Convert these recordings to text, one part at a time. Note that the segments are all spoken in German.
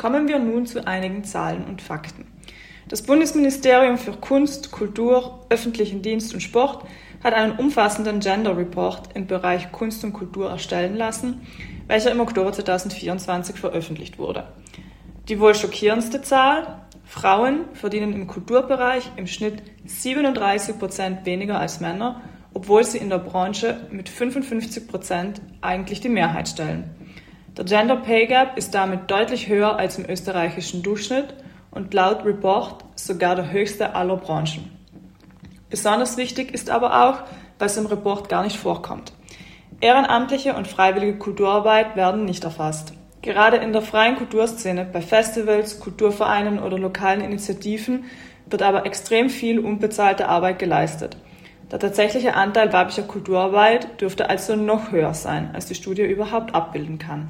Kommen wir nun zu einigen Zahlen und Fakten. Das Bundesministerium für Kunst, Kultur, öffentlichen Dienst und Sport hat einen umfassenden Gender Report im Bereich Kunst und Kultur erstellen lassen, welcher im Oktober 2024 veröffentlicht wurde. Die wohl schockierendste Zahl: Frauen verdienen im Kulturbereich im Schnitt 37% weniger als Männer, obwohl sie in der Branche mit 55% eigentlich die Mehrheit stellen. Der Gender Pay Gap ist damit deutlich höher als im österreichischen Durchschnitt und laut Report sogar der höchste aller Branchen. Besonders wichtig ist aber auch, was im Report gar nicht vorkommt: Ehrenamtliche und freiwillige Kulturarbeit werden nicht erfasst. Gerade in der freien Kulturszene, bei Festivals, Kulturvereinen oder lokalen Initiativen wird aber extrem viel unbezahlte Arbeit geleistet. Der tatsächliche Anteil weiblicher Kulturarbeit dürfte also noch höher sein, als die Studie überhaupt abbilden kann.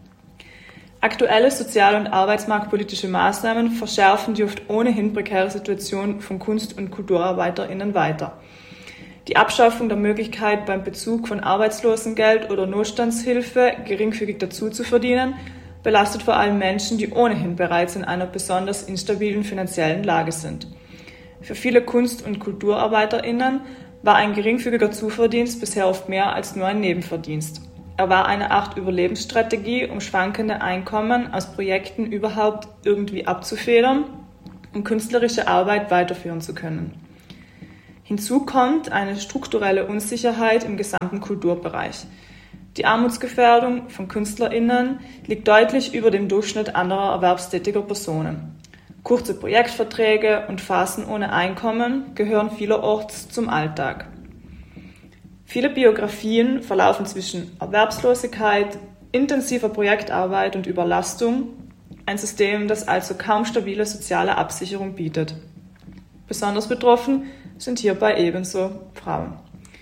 Aktuelle sozial- und arbeitsmarktpolitische Maßnahmen verschärfen die oft ohnehin prekäre Situation von Kunst- und KulturarbeiterInnen weiter. Die Abschaffung der Möglichkeit, beim Bezug von Arbeitslosengeld oder Notstandshilfe geringfügig dazu zu verdienen, belastet vor allem Menschen, die ohnehin bereits in einer besonders instabilen finanziellen Lage sind. Für viele Kunst- und KulturarbeiterInnen war ein geringfügiger Zuverdienst bisher oft mehr als nur ein Nebenverdienst. Er war eine Art Überlebensstrategie, um schwankende Einkommen aus Projekten überhaupt irgendwie abzufedern, um künstlerische Arbeit weiterführen zu können. Hinzu kommt eine strukturelle Unsicherheit im gesamten Kulturbereich. Die Armutsgefährdung von KünstlerInnen liegt deutlich über dem Durchschnitt anderer erwerbstätiger Personen. Kurze Projektverträge und Phasen ohne Einkommen gehören vielerorts zum Alltag. Viele Biografien verlaufen zwischen Erwerbslosigkeit, intensiver Projektarbeit und Überlastung, ein System, das also kaum stabile soziale Absicherung bietet. Besonders betroffen sind hierbei ebenso Frauen.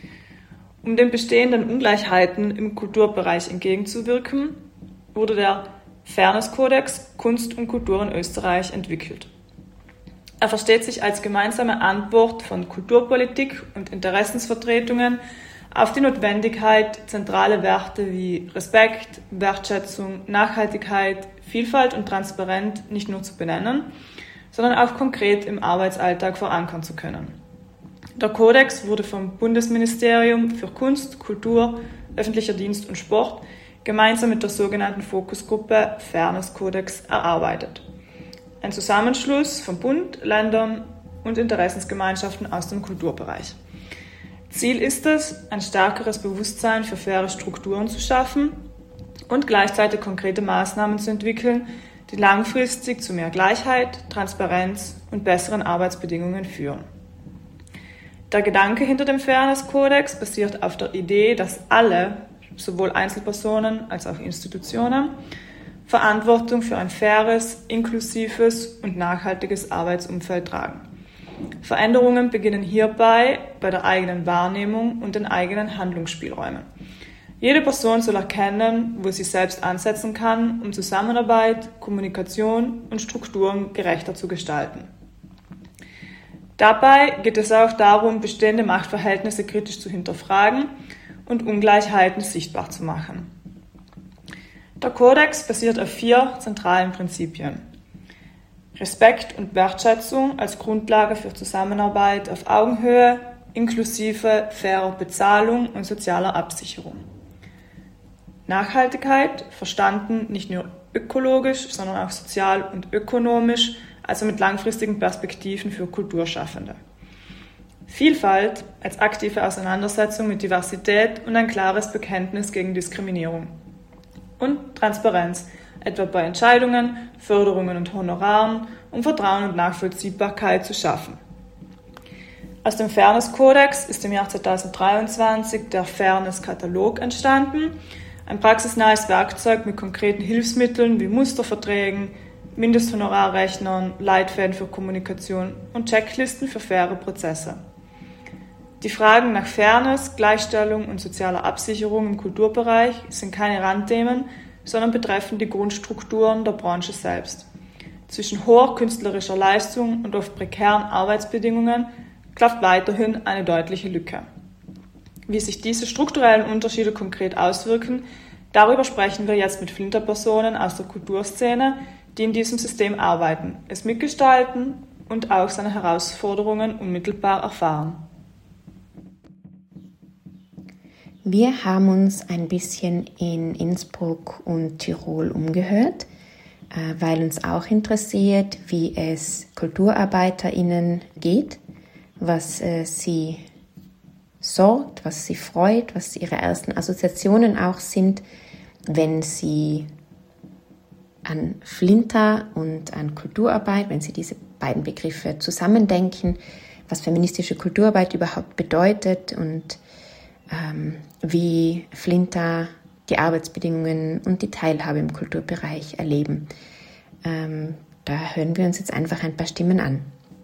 Um den bestehenden Ungleichheiten im Kulturbereich entgegenzuwirken, wurde der Fairness-Kodex Kunst und Kultur in Österreich entwickelt. Er versteht sich als gemeinsame Antwort von Kulturpolitik und Interessensvertretungen auf die Notwendigkeit, zentrale Werte wie Respekt, Wertschätzung, Nachhaltigkeit, Vielfalt und Transparenz nicht nur zu benennen, sondern auch konkret im Arbeitsalltag verankern zu können. Der Kodex wurde vom Bundesministerium für Kunst, Kultur, öffentlicher Dienst und Sport gemeinsam mit der sogenannten Fokusgruppe Fairness Kodex erarbeitet. Ein Zusammenschluss von Bund, Ländern und Interessensgemeinschaften aus dem Kulturbereich. Ziel ist es, ein stärkeres Bewusstsein für faire Strukturen zu schaffen und gleichzeitig konkrete Maßnahmen zu entwickeln, die langfristig zu mehr Gleichheit, Transparenz und besseren Arbeitsbedingungen führen. Der Gedanke hinter dem Fairness-Kodex basiert auf der Idee, dass alle, sowohl Einzelpersonen als auch Institutionen, Verantwortung für ein faires, inklusives und nachhaltiges Arbeitsumfeld tragen. Veränderungen beginnen hierbei bei der eigenen Wahrnehmung und den eigenen Handlungsspielräumen. Jede Person soll erkennen, wo sie selbst ansetzen kann, um Zusammenarbeit, Kommunikation und Strukturen gerechter zu gestalten. Dabei geht es auch darum, bestehende Machtverhältnisse kritisch zu hinterfragen und Ungleichheiten sichtbar zu machen. Der Kodex basiert auf 4 zentralen Prinzipien: Respekt und Wertschätzung als Grundlage für Zusammenarbeit auf Augenhöhe, inklusive fairer Bezahlung und sozialer Absicherung. Nachhaltigkeit, verstanden nicht nur ökologisch, sondern auch sozial und ökonomisch, also mit langfristigen Perspektiven für Kulturschaffende. Vielfalt als aktive Auseinandersetzung mit Diversität und ein klares Bekenntnis gegen Diskriminierung. Und Transparenz, etwa bei Entscheidungen, Förderungen und Honoraren, um Vertrauen und Nachvollziehbarkeit zu schaffen. Aus dem Fairness-Kodex ist im Jahr 2023 der Fairness-Katalog entstanden, ein praxisnahes Werkzeug mit konkreten Hilfsmitteln wie Musterverträgen, Mindesthonorarrechnern, Leitfäden für Kommunikation und Checklisten für faire Prozesse. Die Fragen nach Fairness, Gleichstellung und sozialer Absicherung im Kulturbereich sind keine Randthemen, sondern betreffen die Grundstrukturen der Branche selbst. Zwischen hoher künstlerischer Leistung und oft prekären Arbeitsbedingungen klafft weiterhin eine deutliche Lücke. Wie sich diese strukturellen Unterschiede konkret auswirken, Darüber sprechen wir jetzt mit Flinterpersonen aus der Kulturszene, die in diesem System arbeiten, es mitgestalten und auch seine Herausforderungen unmittelbar erfahren. Wir haben uns ein bisschen in Innsbruck und Tirol umgehört, weil uns auch interessiert, wie es KulturarbeiterInnen geht, was sie sorgt, was sie freut, was ihre ersten Assoziationen auch sind, wenn sie an Flinter und an Kulturarbeit, wenn sie diese beiden Begriffe zusammendenken, was feministische Kulturarbeit überhaupt bedeutet und wie Flinter die Arbeitsbedingungen und die Teilhabe im Kulturbereich erleben. Da hören wir uns jetzt einfach ein paar Stimmen an.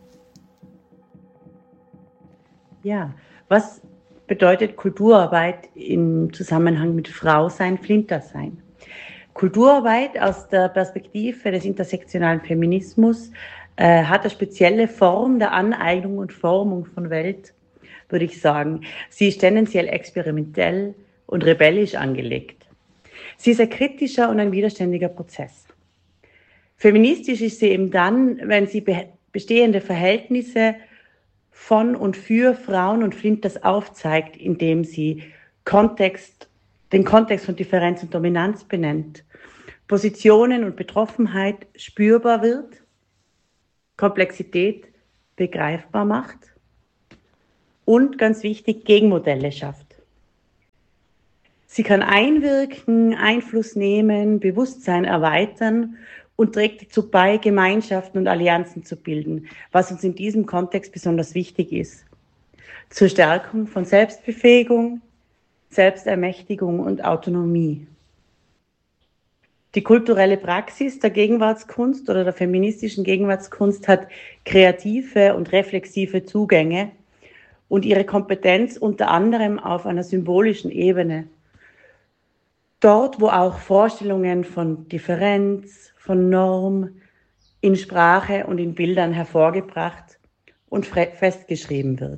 Ja, was bedeutet Kulturarbeit im Zusammenhang mit Frausein, Flintersein? Kulturarbeit aus der Perspektive des intersektionalen Feminismus hat eine spezielle Form der Aneignung und Formung von Welt, würde ich sagen. Sie ist tendenziell experimentell und rebellisch angelegt. Sie ist ein kritischer und ein widerständiger Prozess. Feministisch ist sie eben dann, wenn sie bestehende Verhältnisse von und für Frauen und Flinters aufzeigt, indem sie den Kontext von Differenz und Dominanz benennt, Positionen und Betroffenheit spürbar wird, Komplexität begreifbar macht und, ganz wichtig, Gegenmodelle schafft. Sie kann einwirken, Einfluss nehmen, Bewusstsein erweitern und trägt dazu bei, Gemeinschaften und Allianzen zu bilden, was uns in diesem Kontext besonders wichtig ist. Zur Stärkung von Selbstbefähigung, Selbstermächtigung und Autonomie. Die kulturelle Praxis der Gegenwartskunst oder der feministischen Gegenwartskunst hat kreative und reflexive Zugänge und ihre Kompetenz unter anderem auf einer symbolischen Ebene. Dort, wo auch Vorstellungen von Differenz, von Norm in Sprache und in Bildern hervorgebracht und festgeschrieben wird.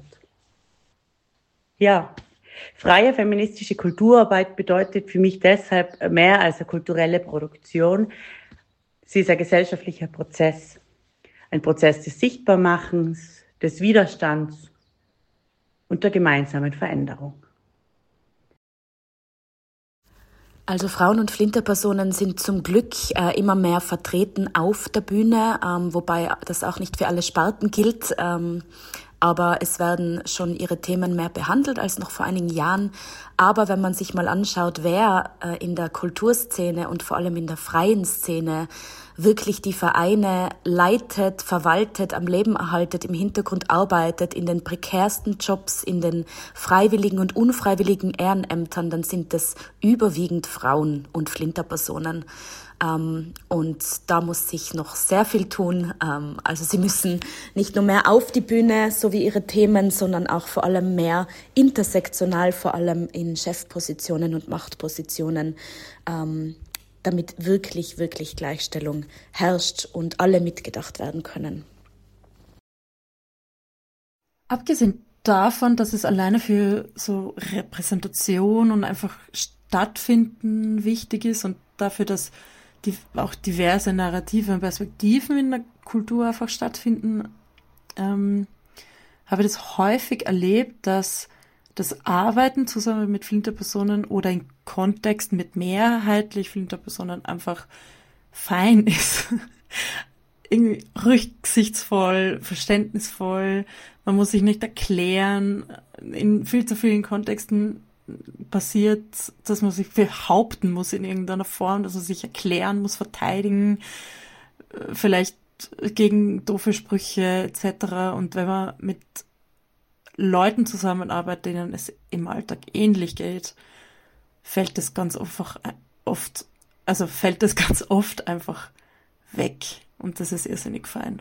Ja, freie feministische Kulturarbeit bedeutet für mich deshalb mehr als eine kulturelle Produktion. Sie ist ein gesellschaftlicher Prozess. Ein Prozess des Sichtbarmachens, des Widerstands und der gemeinsamen Veränderung. Also Frauen- und Flinterpersonen sind zum Glück immer mehr vertreten auf der Bühne, wobei das auch nicht für alle Sparten gilt. Aber es werden schon ihre Themen mehr behandelt als noch vor einigen Jahren. Aber wenn man sich mal anschaut, wer in der Kulturszene und vor allem in der freien Szene wirklich die Vereine leitet, verwaltet, am Leben erhaltet, im Hintergrund arbeitet, in den prekärsten Jobs, in den freiwilligen und unfreiwilligen Ehrenämtern, dann sind es überwiegend Frauen und Flinterpersonen. Und da muss sich noch sehr viel tun. Also sie müssen nicht nur mehr auf die Bühne, so wie ihre Themen, sondern auch vor allem mehr intersektional, vor allem in Chefpositionen und Machtpositionen, damit wirklich, wirklich Gleichstellung herrscht und alle mitgedacht werden können. Abgesehen davon, dass es alleine für so Repräsentation und einfach Stattfinden wichtig ist und dafür, dass auch diverse Narrative und Perspektiven in der Kultur einfach stattfinden, habe ich das häufig erlebt, dass das Arbeiten zusammen mit Flinterpersonen oder in Kontexten mit mehrheitlich Flinterpersonen einfach fein ist. Irgendwie rücksichtsvoll, verständnisvoll, man muss sich nicht erklären. In viel zu vielen Kontexten passiert, dass man sich behaupten muss in irgendeiner Form, dass man sich erklären muss, verteidigen, vielleicht gegen doofe Sprüche etc. Und wenn man mit Leuten zusammenarbeitet, denen es im Alltag ähnlich geht, fällt das ganz oft einfach weg. Und das ist irrsinnig fein.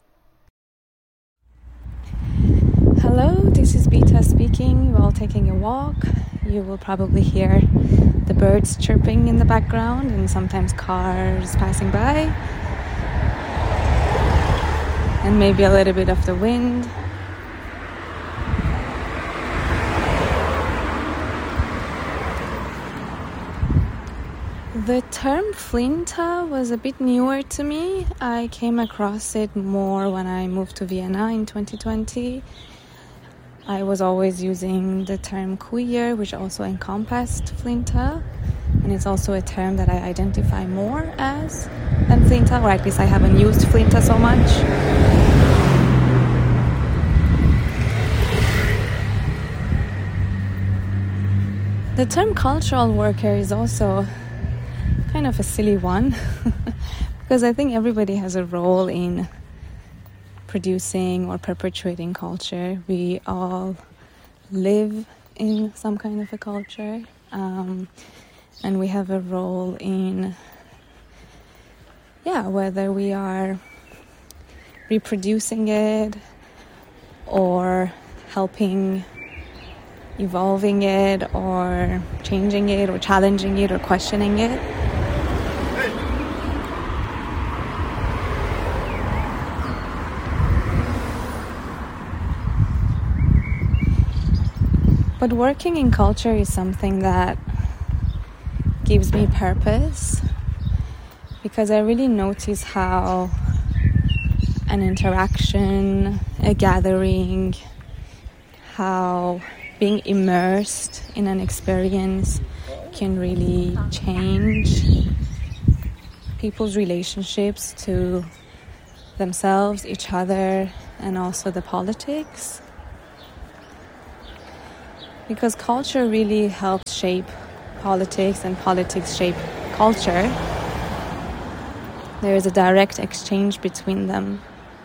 Hello, this is Bita speaking. While taking a walk, you will probably hear the birds chirping in the background and sometimes cars passing by. And maybe a little bit of the wind. The term Flinta was a bit newer to me. I came across it more when I moved to Vienna in 2020. I was always using the term queer, which also encompassed Flinta. And it's also a term that I identify more as than Flinta, or at least I haven't used Flinta so much. The term cultural worker is also kind of a silly one because I think everybody has a role in producing or perpetuating culture. We all live in some kind of a culture, and we have a role in, whether we are reproducing it or helping evolving it or changing it or challenging it or questioning it. But working in culture is something that gives me purpose because I really notice how an interaction, a gathering, how being immersed in an experience can really change people's relationships to themselves, each other, and also the politics. Because culture really helps shape politics and politics shape culture. There is a direct exchange between them.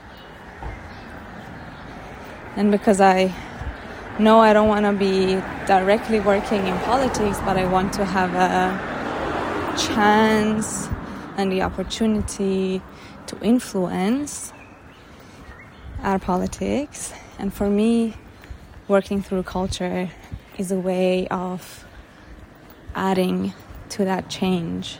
And because I know I don't want to be directly working in politics, but I want to have a chance and the opportunity to influence our politics. And for me, working through culture is a way of adding to that change.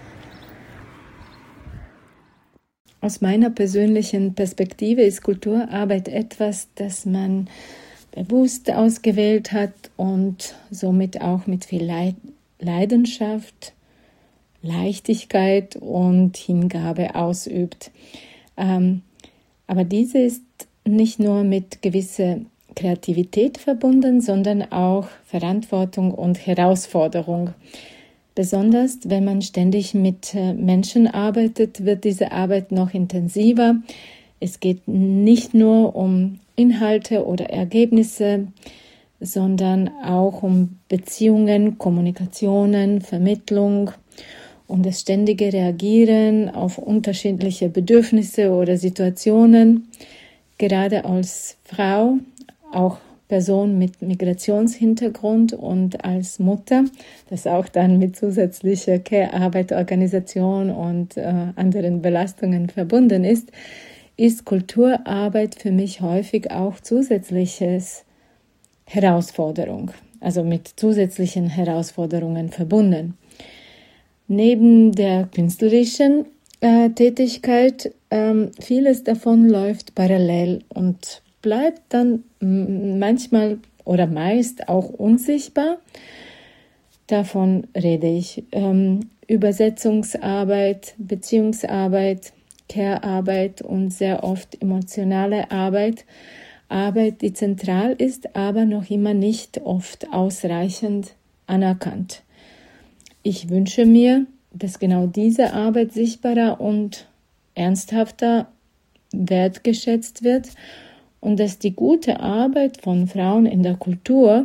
Aus meiner persönlichen Perspektive ist Kulturarbeit etwas, das man bewusst ausgewählt hat und somit auch mit viel Leidenschaft, Leichtigkeit und Hingabe ausübt. Aber diese ist nicht nur mit gewisser Kreativität verbunden, sondern auch Verantwortung und Herausforderung. Besonders wenn man ständig mit Menschen arbeitet, wird diese Arbeit noch intensiver. Es geht nicht nur um Inhalte oder Ergebnisse, sondern auch um Beziehungen, Kommunikationen, Vermittlung und das ständige Reagieren auf unterschiedliche Bedürfnisse oder Situationen. Gerade als Frau, auch Person mit Migrationshintergrund und als Mutter, das auch dann mit zusätzlicher Care-Arbeit, Organisation und anderen Belastungen verbunden ist Kulturarbeit für mich häufig auch zusätzliches Herausforderung, also mit zusätzlichen Herausforderungen verbunden. Neben der künstlerischen Tätigkeit, vieles davon läuft parallel und bleibt dann manchmal oder meist auch unsichtbar. Davon rede ich. Übersetzungsarbeit, Beziehungsarbeit, Care-Arbeit und sehr oft emotionale Arbeit. Arbeit, die zentral ist, aber noch immer nicht oft ausreichend anerkannt. Ich wünsche mir, dass genau diese Arbeit sichtbarer und ernsthafter wertgeschätzt wird und dass die gute Arbeit von Frauen in der Kultur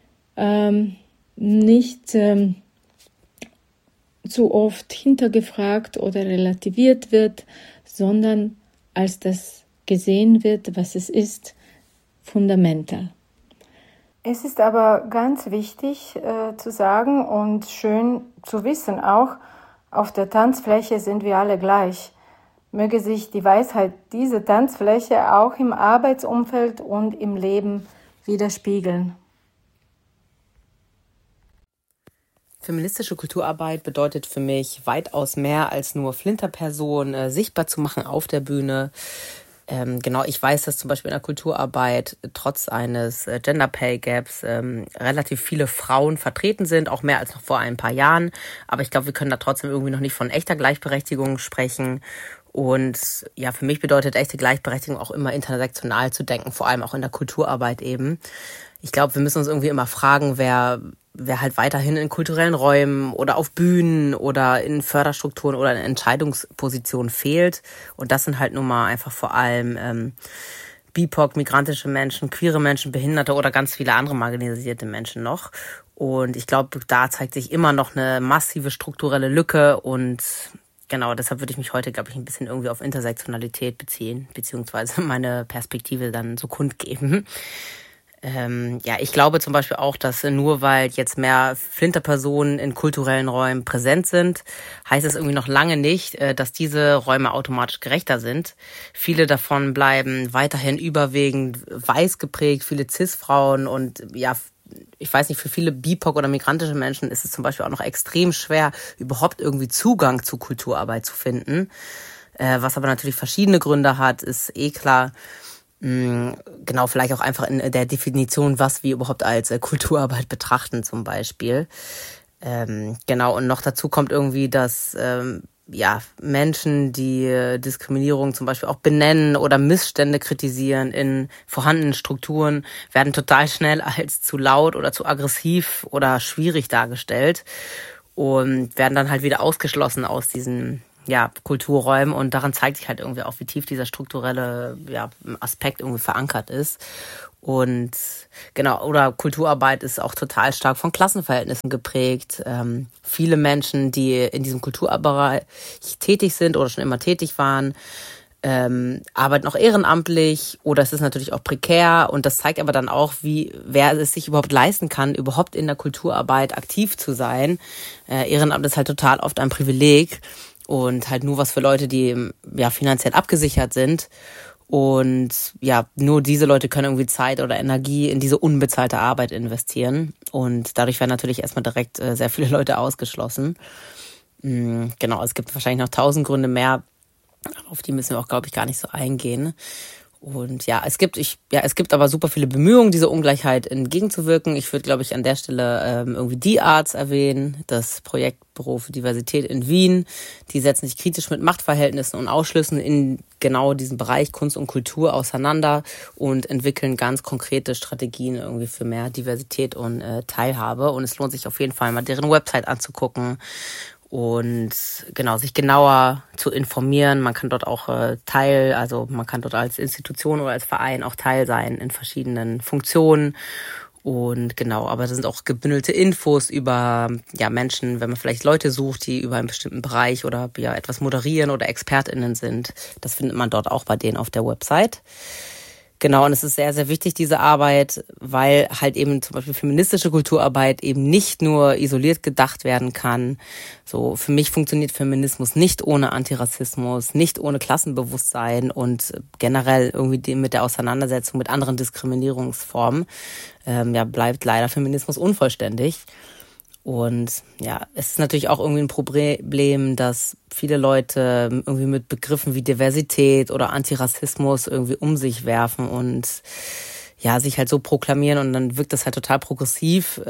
nicht zu oft hintergefragt oder relativiert wird, sondern als das gesehen wird, was es ist, fundamental. Es ist aber ganz wichtig zu sagen und schön zu wissen auch, auf der Tanzfläche sind wir alle gleich. Möge sich die Weisheit dieser Tanzfläche auch im Arbeitsumfeld und im Leben widerspiegeln. Feministische Kulturarbeit bedeutet für mich weitaus mehr als nur Flinterpersonen sichtbar zu machen auf der Bühne. Genau, ich weiß, dass zum Beispiel in der Kulturarbeit trotz eines Gender Pay Gaps relativ viele Frauen vertreten sind, auch mehr als noch vor ein paar Jahren. Aber ich glaube, wir können da trotzdem irgendwie noch nicht von echter Gleichberechtigung sprechen. Und ja, für mich bedeutet echte Gleichberechtigung auch immer intersektional zu denken, vor allem auch in der Kulturarbeit eben. Ich glaube, wir müssen uns irgendwie immer fragen, wer halt weiterhin in kulturellen Räumen oder auf Bühnen oder in Förderstrukturen oder in Entscheidungspositionen fehlt. Und das sind halt nun mal einfach vor allem BIPOC, migrantische Menschen, queere Menschen, Behinderte oder ganz viele andere marginalisierte Menschen noch. Und ich glaube, da zeigt sich immer noch eine massive strukturelle Lücke. Und genau, deshalb würde ich mich heute, glaube ich, ein bisschen irgendwie auf Intersektionalität beziehen, beziehungsweise meine Perspektive dann so kundgeben. Ja, ich glaube zum Beispiel auch, dass nur weil jetzt mehr Flinterpersonen in kulturellen Räumen präsent sind, heißt es irgendwie noch lange nicht, dass diese Räume automatisch gerechter sind. Viele davon bleiben weiterhin überwiegend weiß geprägt, viele Cis-Frauen und ja, ich weiß nicht, für viele BIPOC oder migrantische Menschen ist es zum Beispiel auch noch extrem schwer, überhaupt irgendwie Zugang zu Kulturarbeit zu finden. Was aber natürlich verschiedene Gründe hat, ist klar. Genau, vielleicht auch einfach in der Definition, was wir überhaupt als Kulturarbeit betrachten zum Beispiel. Genau, und noch dazu kommt irgendwie, dass Menschen, die Diskriminierung zum Beispiel auch benennen oder Missstände kritisieren in vorhandenen Strukturen, werden total schnell als zu laut oder zu aggressiv oder schwierig dargestellt und werden dann halt wieder ausgeschlossen aus diesen Kulturräumen, und daran zeigt sich halt irgendwie auch, wie tief dieser strukturelle Aspekt irgendwie verankert ist. Und genau, oder Kulturarbeit ist auch total stark von Klassenverhältnissen geprägt. Viele Menschen, die in diesem Kulturbereich tätig sind oder schon immer tätig waren, arbeiten auch ehrenamtlich oder es ist natürlich auch prekär, und das zeigt aber dann auch, wer es sich überhaupt leisten kann, überhaupt in der Kulturarbeit aktiv zu sein. Ehrenamt ist halt total oft ein Privileg und halt nur was für Leute, die finanziell abgesichert sind. Und nur diese Leute können irgendwie Zeit oder Energie in diese unbezahlte Arbeit investieren. Und dadurch werden natürlich erstmal direkt sehr viele Leute ausgeschlossen. Genau, es gibt wahrscheinlich noch 1000 Gründe mehr. Auf die müssen wir auch, glaube ich, gar nicht so eingehen. Und es gibt aber super viele Bemühungen, diese Ungleichheit entgegenzuwirken. Ich würde, glaube ich, an der Stelle irgendwie die Arts erwähnen, das Projektbüro für Diversität in Wien. Die setzen sich kritisch mit Machtverhältnissen und Ausschlüssen in genau diesem Bereich Kunst und Kultur auseinander und entwickeln ganz konkrete Strategien irgendwie für mehr Diversität und Teilhabe. Und es lohnt sich auf jeden Fall mal deren Website anzugucken und genau, sich genauer zu informieren. Man kann dort auch man kann dort als Institution oder als Verein auch Teil sein in verschiedenen Funktionen. Und genau, aber da sind auch gebündelte Infos über Menschen, wenn man vielleicht Leute sucht, die über einen bestimmten Bereich oder etwas moderieren oder ExpertInnen sind. Das findet man dort auch bei denen auf der Website. Genau, und es ist sehr, sehr wichtig, diese Arbeit, weil halt eben zum Beispiel feministische Kulturarbeit eben nicht nur isoliert gedacht werden kann. So, für mich funktioniert Feminismus nicht ohne Antirassismus, nicht ohne Klassenbewusstsein und generell irgendwie mit der Auseinandersetzung mit anderen Diskriminierungsformen. Bleibt leider Feminismus unvollständig. Und es ist natürlich auch irgendwie ein Problem, dass viele Leute irgendwie mit Begriffen wie Diversität oder Antirassismus irgendwie um sich werfen und sich halt so proklamieren, und dann wirkt das halt total progressiv.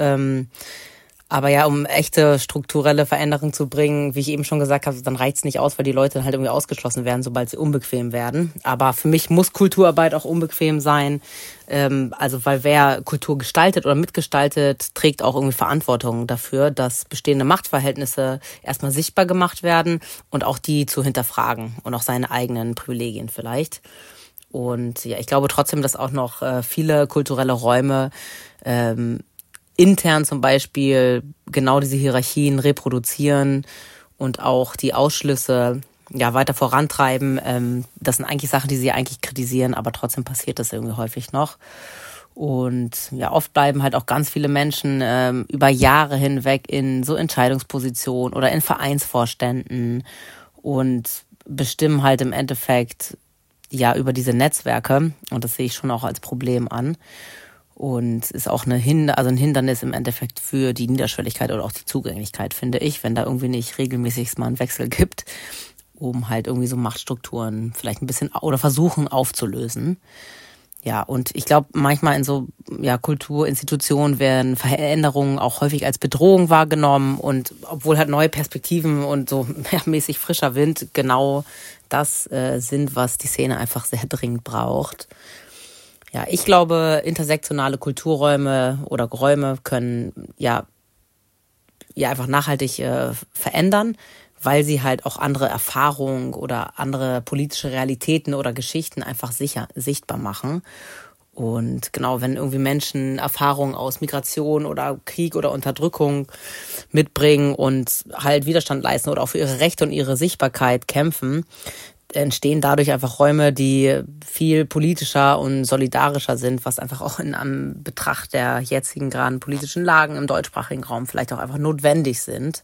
Aber um echte strukturelle Veränderungen zu bringen, wie ich eben schon gesagt habe, dann reicht's nicht aus, weil die Leute halt irgendwie ausgeschlossen werden, sobald sie unbequem werden. Aber für mich muss Kulturarbeit auch unbequem sein. Weil wer Kultur gestaltet oder mitgestaltet, trägt auch irgendwie Verantwortung dafür, dass bestehende Machtverhältnisse erstmal sichtbar gemacht werden und auch die zu hinterfragen und auch seine eigenen Privilegien vielleicht. Und ich glaube trotzdem, dass auch noch viele kulturelle Räume intern zum Beispiel genau diese Hierarchien reproduzieren und auch die Ausschlüsse weiter vorantreiben. Das sind eigentlich Sachen, die sie eigentlich kritisieren, aber trotzdem passiert das irgendwie häufig noch. Und oft bleiben halt auch ganz viele Menschen über Jahre hinweg in so Entscheidungspositionen oder in Vereinsvorständen und bestimmen halt im Endeffekt über diese Netzwerke. Und das sehe ich schon auch als Problem an. Und ist auch ein Hindernis im Endeffekt für die Niederschwelligkeit oder auch die Zugänglichkeit, finde ich, wenn da irgendwie nicht regelmäßig mal einen Wechsel gibt. um halt irgendwie so Machtstrukturen vielleicht ein bisschen oder versuchen aufzulösen. Ja, und ich glaube, manchmal in so Kulturinstitutionen werden Veränderungen auch häufig als Bedrohung wahrgenommen und obwohl halt neue Perspektiven und so mäßig frischer Wind genau das sind, was die Szene einfach sehr dringend braucht. Ja, ich glaube, intersektionale Kulturräume oder Räume können einfach nachhaltig verändern, weil sie halt auch andere Erfahrungen oder andere politische Realitäten oder Geschichten einfach sichtbar machen. Und genau, wenn irgendwie Menschen Erfahrungen aus Migration oder Krieg oder Unterdrückung mitbringen und halt Widerstand leisten oder auch für ihre Rechte und ihre Sichtbarkeit kämpfen, entstehen dadurch einfach Räume, die viel politischer und solidarischer sind, was einfach auch in Betracht der jetzigen gerade politischen Lagen im deutschsprachigen Raum vielleicht auch einfach notwendig sind.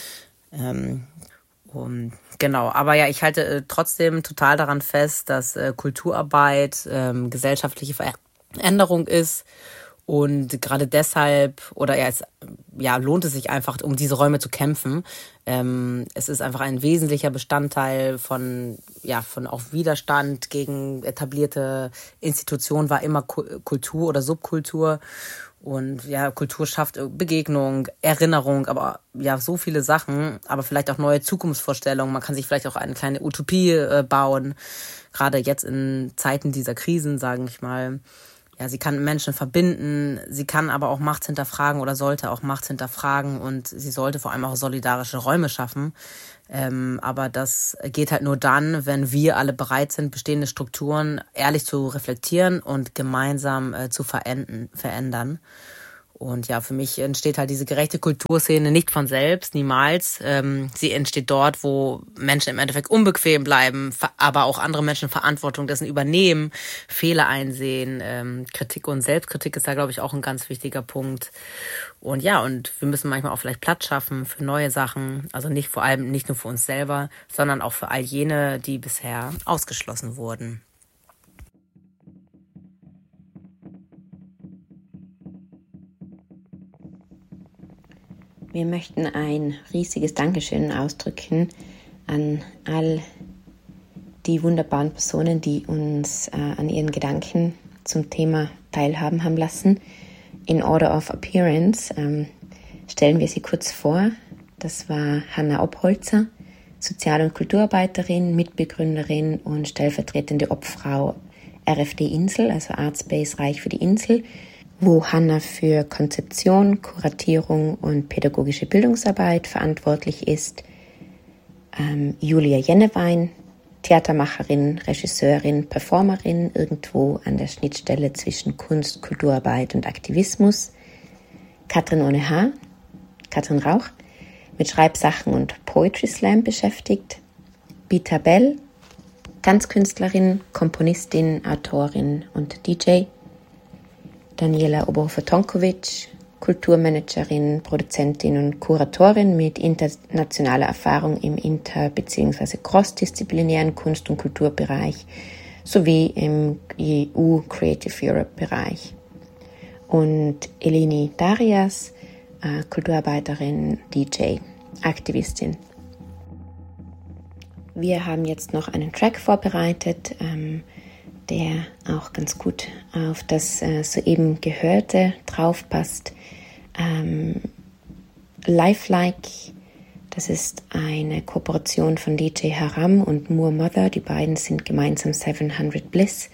Genau, aber ja, ich halte trotzdem total daran fest, dass Kulturarbeit gesellschaftliche Veränderung ist und gerade deshalb lohnt es sich einfach, um diese Räume zu kämpfen. Es ist einfach ein wesentlicher Bestandteil von auch Widerstand gegen etablierte Institutionen war immer Kultur oder Subkultur. Und ja, Kultur schafft Begegnung, Erinnerung, aber ja, so viele Sachen, aber vielleicht auch neue Zukunftsvorstellungen. Man kann sich vielleicht auch eine kleine Utopie bauen, gerade jetzt in Zeiten dieser Krisen, sage ich mal. Ja, sie kann Menschen verbinden, sie kann aber auch Macht hinterfragen oder sollte auch Macht hinterfragen und sie sollte vor allem auch solidarische Räume schaffen. Aber das geht halt nur dann, wenn wir alle bereit sind, bestehende Strukturen ehrlich zu reflektieren und gemeinsam zu verändern. Und ja, für mich entsteht halt diese gerechte Kulturszene nicht von selbst, niemals. Sie entsteht dort, wo Menschen im Endeffekt unbequem bleiben, aber auch andere Menschen Verantwortung dessen übernehmen, Fehler einsehen. Kritik und Selbstkritik ist da, glaube ich, auch ein ganz wichtiger Punkt. Und ja, und wir müssen manchmal auch vielleicht Platz schaffen für neue Sachen. Also nicht nur für uns selber, sondern auch für all jene, die bisher ausgeschlossen wurden. Wir möchten ein riesiges Dankeschön ausdrücken an all die wunderbaren Personen, die uns an ihren Gedanken zum Thema teilhaben haben lassen. In Order of Appearance stellen wir sie kurz vor. Das war Hanna Obholzer, Sozial- und Kulturarbeiterin, Mitbegründerin und stellvertretende Obfrau RFD Insel, also Artspace Reich für die Insel, wo Hanna für Konzeption, Kuratierung und pädagogische Bildungsarbeit verantwortlich ist. Julia Jennewein, Theatermacherin, Regisseurin, Performerin, irgendwo an der Schnittstelle zwischen Kunst, Kulturarbeit und Aktivismus. Katrin ohne H, Katrin Rauch, mit Schreibsachen und Poetry Slam beschäftigt. Bita Bell, Tanzkünstlerin, Komponistin, Autorin und DJ. Daniela Oberhofer-Tonkovic, Kulturmanagerin, Produzentin und Kuratorin mit internationaler Erfahrung im inter- bzw. crossdisziplinären Kunst- und Kulturbereich sowie im EU Creative Europe-Bereich. Und Eleni Darias, Kulturarbeiterin, DJ, Aktivistin. Wir haben jetzt noch einen Track vorbereitet, der auch ganz gut auf das soeben Gehörte draufpasst. Lifelike, das ist eine Kooperation von DJ Haram und Moor Mother. Die beiden sind gemeinsam 700 Bliss.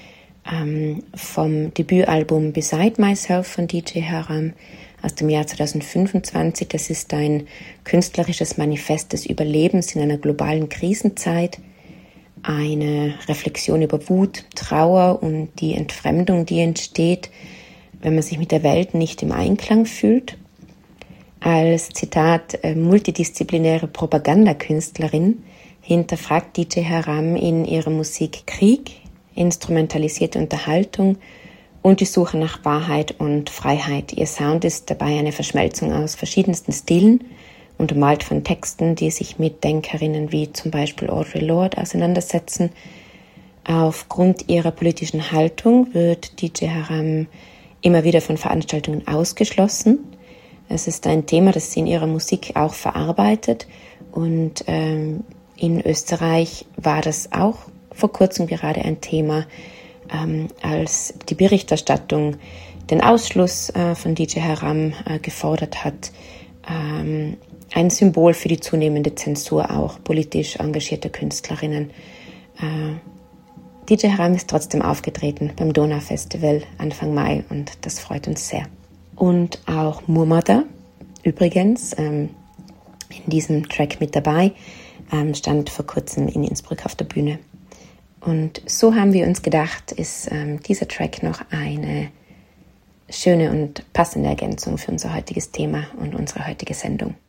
Vom Debütalbum Beside Myself von DJ Haram aus dem Jahr 2025. Das ist ein künstlerisches Manifest des Überlebens in einer globalen Krisenzeit. Eine Reflexion über Wut, Trauer und die Entfremdung, die entsteht, wenn man sich mit der Welt nicht im Einklang fühlt. Als Zitat multidisziplinäre Propagandakünstlerin hinterfragt DJ Haram in ihrer Musik Krieg, instrumentalisierte Unterhaltung und die Suche nach Wahrheit und Freiheit. Ihr Sound ist dabei eine Verschmelzung aus verschiedensten Stilen, untermalt von Texten, die sich mit Denkerinnen wie zum Beispiel Audre Lorde auseinandersetzen. Aufgrund ihrer politischen Haltung wird DJ Haram immer wieder von Veranstaltungen ausgeschlossen. Es ist ein Thema, das sie in ihrer Musik auch verarbeitet und In Österreich war das auch vor kurzem gerade ein Thema, als die Berichterstattung den Ausschluss von DJ Haram gefordert hat. Ein Symbol für die zunehmende Zensur auch politisch engagierter Künstlerinnen. DJ Haram ist trotzdem aufgetreten beim Donaufestival Anfang Mai und das freut uns sehr. Und auch Murmada, übrigens, in diesem Track mit dabei, stand vor kurzem in Innsbruck auf der Bühne. Und so haben wir uns gedacht, ist dieser Track noch eine schöne und passende Ergänzung für unser heutiges Thema und unsere heutige Sendung.